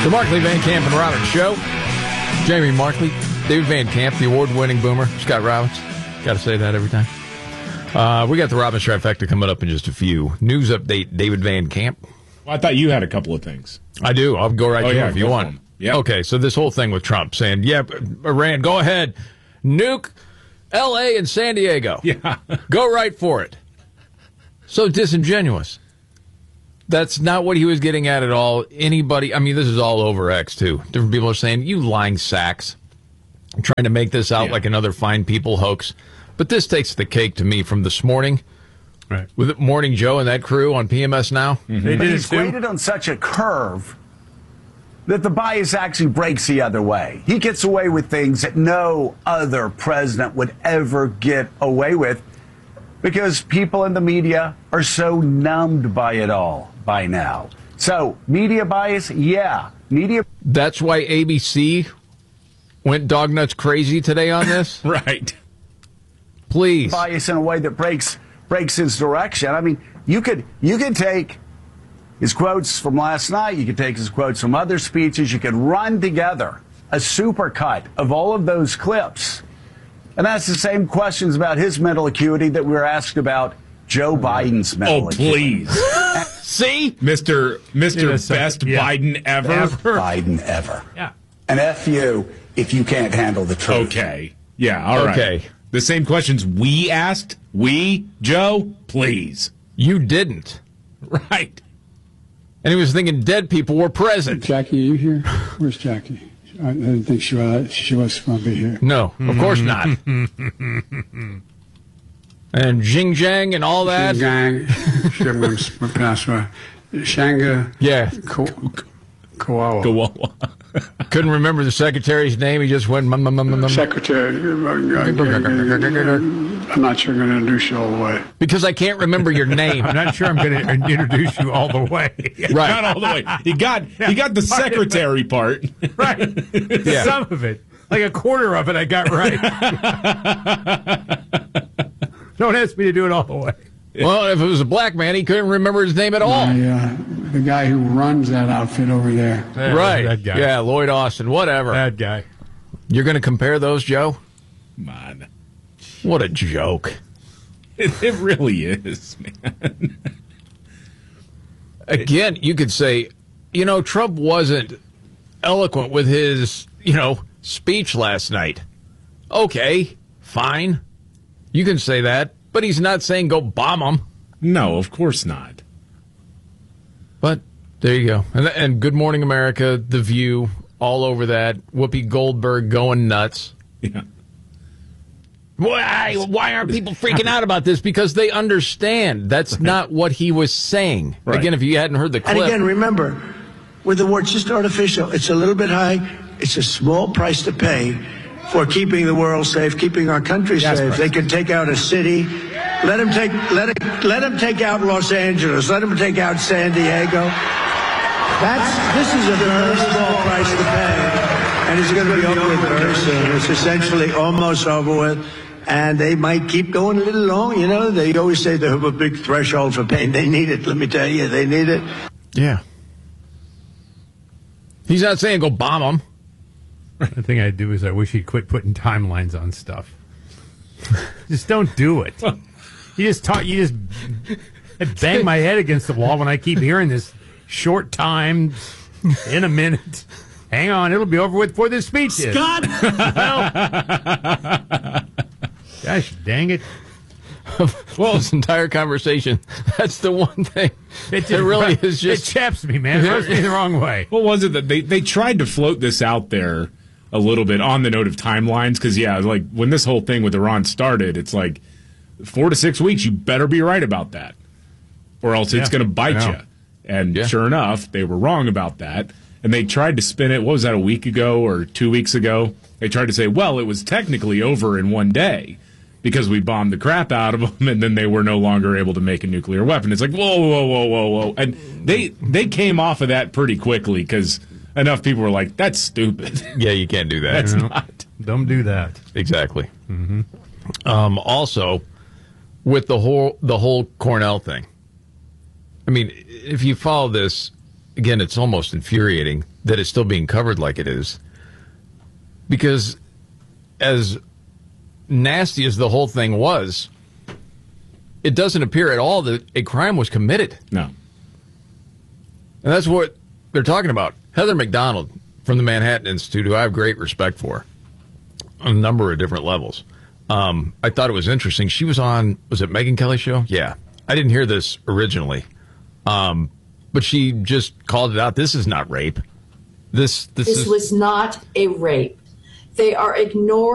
The Markley, Van Camp, and Roberts Show. Jamie Markley, David Van Camp, the award-winning boomer, Scott Robbins. Got to say that every time. We got the Robbins Trifecta coming up in just a few. News update, David Van Camp. Well, I thought you had a couple of things. I do. I'll go right to him if you want. Yeah. Okay, so this whole thing with Trump saying, Iran, go ahead. Nuke L.A. and San Diego. Yeah. Go right for it. So disingenuous. That's not what he was getting at all. Anybody, I mean, this is all over X, too. Different people are saying, you lying sacks. I'm trying to make this out like another Fine People hoax. But this takes the cake to me from this morning. Right. With Morning Joe and that crew on PMS Now. Mm-hmm. They did He's graded on such a curve that the bias actually breaks the other way. He gets away with things that no other president would ever get away with because people in the media are so numbed by it all by now. So, media bias, yeah. That's why ABC went dog nuts crazy today on this? Right. Please. Bias in a way that breaks his direction. I mean, you could take his quotes from last night, you could take his quotes from other speeches, you could run together a supercut of all of those clips and ask the same questions about his mental acuity that we were asked about Joe Biden's mental acuity. Oh, please. See? Mr. Best Biden ever. Biden ever. Yeah. And F you if you can't handle the truth. Okay. Yeah, all right. Okay. The same questions we asked? We? Joe? Please. You didn't. Right. And he was thinking dead people were present. Jackie, are you here? Where's Jackie? I didn't think she was going to be here. No, of course not. And Jing Jang and all that. Shanga. Yeah. Kawawa. Couldn't remember the secretary's name. He just went, Secretary. I'm not sure I'm going to introduce you all the way. because I can't remember your name. I'm not sure I'm going to introduce you all the way. Right. Not all the way. He got the secretary part. Right. Yeah. Some of it. Like a quarter of it I got right. Don't ask me to do it all the way. Well, if it was a black man, he couldn't remember his name at all. The guy who runs that outfit over there. Right. That guy. Yeah, Lloyd Austin, whatever. Bad guy. You're going to compare those, Joe? Come on. What a joke. It really is, man. Again, you could say, Trump wasn't eloquent with his, speech last night. Okay, fine. You can say that, but he's not saying go bomb them. No, of course not. But there you go. And Good Morning America, The View, all over that. Whoopi Goldberg going nuts. Yeah. Why aren't people freaking out about this? Because they understand that's not what he was saying. Right. Again, if you hadn't heard the clip. And again, remember, with the word just artificial, it's a little bit high. It's a small price to pay for keeping the world safe, keeping our country safe. Right. They can take out a city. Let them take out Los Angeles. Let them take out San Diego. This is a very small price to pay, and it's going to be over with very soon. It's essentially almost over with. And they might keep going a little long, They always say they have a big threshold for pain. They need it. Let me tell you, they need it. Yeah. He's not saying go bomb them. The thing I do is I wish he'd quit putting timelines on stuff. Just don't do it. You just I bang my head against the wall when I keep hearing this short time, in a minute. Hang on, it'll be over with before this speech is. Scott! Gosh dang it. Well, this entire conversation, that's the one thing. It really is just. It chaps me, man. It rubs me the wrong way. What was it that they tried to float this out there a little bit on the note of timelines? Because, like when this whole thing with Iran started, it's like 4 to 6 weeks, you better be right about that. Or else it's going to bite you. And sure enough, they were wrong about that. And they tried to spin it, what was that, a week ago or 2 weeks ago? They tried to say, well, it was technically over in one day because we bombed the crap out of them, and then they were no longer able to make a nuclear weapon. It's like, whoa. And they came off of that pretty quickly because enough people were like, that's stupid. Yeah, you can't do that. That's not. Don't do that. Exactly. Mm-hmm. Also, with the whole Cornell thing, I mean, if you follow this, again, it's almost infuriating that it's still being covered like it is. Because as nasty as the whole thing was, it doesn't appear at all that a crime was committed. No. And that's what they're talking about. Heather McDonald from the Manhattan Institute, who I have great respect for on a number of different levels. I thought it was interesting. She was on, was it Megyn Kelly's show? Yeah. I didn't hear this originally. But she just called it out. This is not rape. This was not a rape. They are ignoring